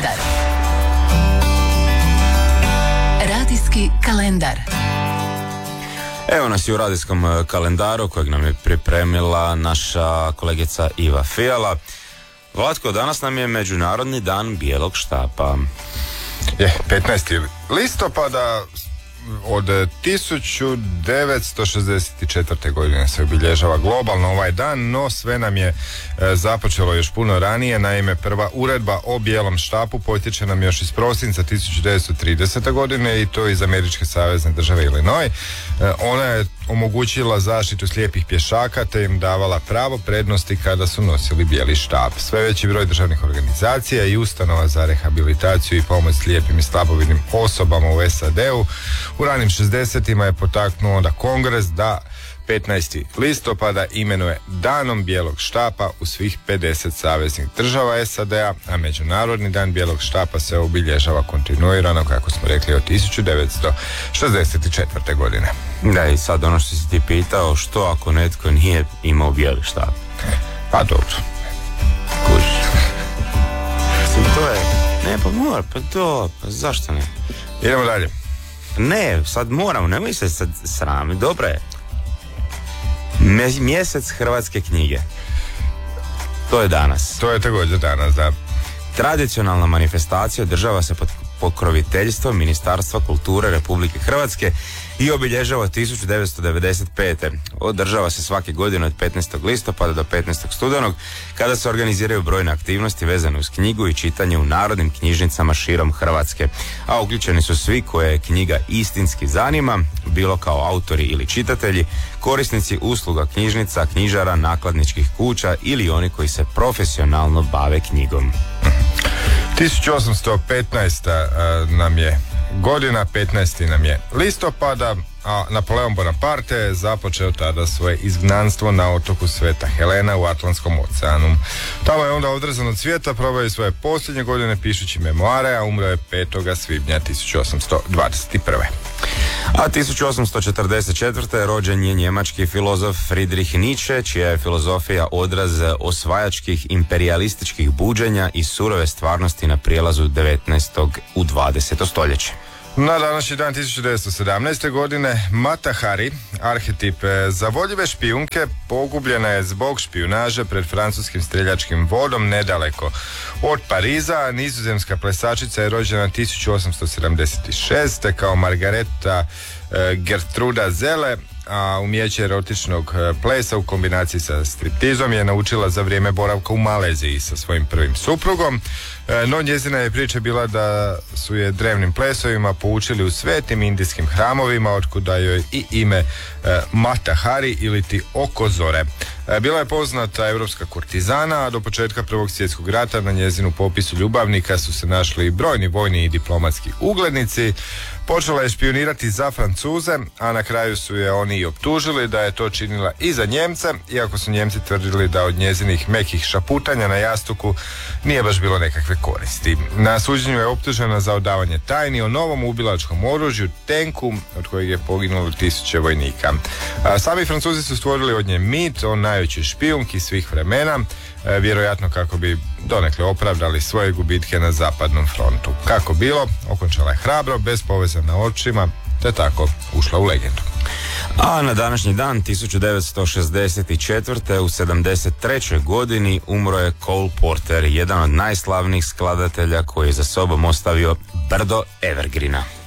kalendar. Radijski kalendar. Evo nas i u radijskom kalendaru kojeg nam je pripremila naša kolegica Iva Fijala. Vlatko, danas nam je Međunarodni dan bijelog štapa. 15. listopada od 1964. godine se obilježava globalno ovaj dan, no sve nam je započelo još puno ranije. Naime, prva uredba o bijelom štapu potječe nam još iz prosinca 1930. godine i to iz Američke savezne države Illinois. Ona je omogućila zaštitu slijepih pješaka te im davala pravo prednosti kada su nosili bijeli štap. Sve veći broj državnih organizacija i ustanova za rehabilitaciju i pomoć slijepim i slabovidnim osobama u SAD-u u ranim 60-ima je potaknuo onda Kongres da 15. listopada imenuje Danom bijelog štapa u svih 50 saveznih država SAD-a, a Međunarodni dan bijelog štapa se obilježava kontinuirano, kako smo rekli, od 1964. godine. Da, i sad ono što si ti pitao, što ako netko nije imao bijeli štap? Pa dobro. Kužiš. To je... Ne, pa mora, pa to, pa zašto ne? Idemo dalje. Ne, sad moramo, nemoj se sad srami, dobro je. Mjesec hrvatske knjige. To je danas. To je također danas, da. Tradicionalna manifestacija održava se pod pokroviteljstvom Ministarstva kulture Republike Hrvatske i obilježava 1995. Održava se svake godine od 15. listopada do 15. studenog, kada se organiziraju brojne aktivnosti vezane uz knjigu i čitanje u narodnim knjižnicama širom Hrvatske. A uključeni su svi koje knjiga istinski zanima, bilo kao autori ili čitatelji, korisnici usluga knjižnica, knjižara, nakladničkih kuća ili oni koji se profesionalno bave knjigom. 1815. Nam je godina, 15. nam je listopada, a Napoleon Bonaparte je započeo tada svoje izgnanstvo na otoku Sveta Helena u Atlantskom oceanu. Tamo je onda odrezan od svijeta, probao je svoje posljednje godine pišući memoare, a umro je 5. svibnja 1821. A 1844. rođen je njemački filozof Friedrich Nietzsche, čija je filozofija odraz osvajačkih imperijalističkih buđenja i surove stvarnosti na prijelazu 19. u 20. stoljeće. Na današnji dan 1917. godine Mata Hari, arhetip zavodljive špijunke, pogubljena je zbog špijunaže pred francuskim streljačkim vodom nedaleko od Pariza. Nizozemska plesačica je rođena 1876. kao Margareta Gertruda Zelle, a umijeće erotičnog plesa u kombinaciji sa striptizom je naučila za vrijeme boravka u Maleziji sa svojim prvim suprugom. No njezina je priča bila da su je drevnim plesovima poučili u svetim indijskim hramovima, otkuda joj i ime Mata Hari ili ti oko zore. Bila je poznata europska kurtizana, a do početka Prvog svjetskog rata na njezinu popisu ljubavnika su se našli brojni vojni i diplomatski uglednici. Počela je špionirati za Francuze, a na kraju su je oni i optužili da je to činila i za Njemce, iako su Njemci tvrdili da od njezinih mekih šaputanja na jastuku nije baš bilo nekakve koristi. Na suđenju je optužena za odavanje tajni o novom ubilačkom oružju, tenku, od kojeg je poginulo 1000 vojnika. Sami Francuzi su stvorili od nje mit o najvećoj špijunki svih vremena, vjerojatno kako bi donekle opravdali svoje gubitke na zapadnom frontu. Kako bilo, okončala je hrabro, bez poveza na očima, te tako ušla u legendu. A na današnji dan 1964. u 73. godini umro je Cole Porter, jedan od najslavnijih skladatelja koji je za sobom ostavio brdo evergreena.